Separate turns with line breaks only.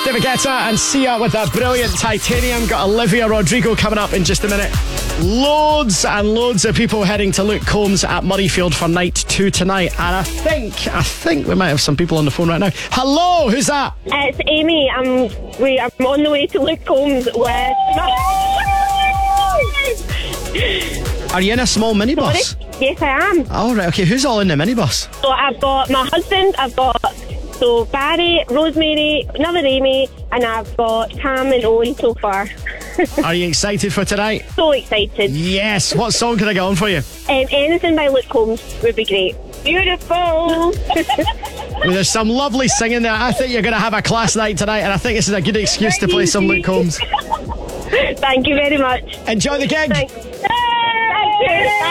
David Guetta and Sia with a brilliant Titanium. Got Olivia Rodrigo coming up in just a minute. Loads and loads of people heading to Luke Combs at Murrayfield for night 2 tonight. And I think we might have some people on the phone right now. Hello, who's that?
It's Amy. I'm on the way to Luke Combs with...
Are you in a small minibus?
Sorry? Yes, I am.
Oh, right, okay. Who's all in the minibus?
So I've got my husband, so Barry, Rosemary, another Amy, and I've got Cam and Owen so far.
Are you excited for tonight?
So excited.
Yes. What song can I get on for you?
Anything by Luke Combs would be great. Beautiful.
Well, there's some lovely singing there. I think you're going to have a class night tonight, and I think this is a good excuse to play some Luke Combs.
Thank you very much.
Enjoy the gig.
Thanks. Thank you.